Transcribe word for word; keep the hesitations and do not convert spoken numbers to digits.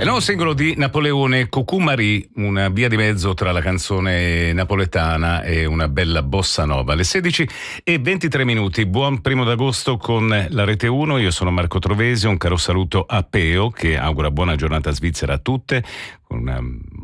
Il nuovo singolo di Napoleone, Coucou Marie, una via di mezzo tra la canzone napoletana e una bella bossa nova. Alle sedici e ventitré minuti, buon primo d'agosto con la Rete uno, io sono Marco Trovesi, un caro saluto a Peo che augura buona giornata svizzera a tutte, con una